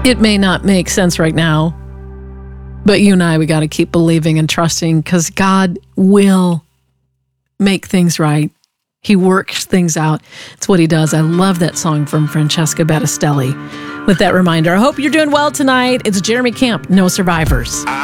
It may not make sense right now, but you and I, we got to keep believing and trusting because God will make things right. He works things out. It's what he does. I love that song from Francesca Battistelli. With that reminder, I hope you're doing well tonight. It's Jeremy Camp, No Survivors.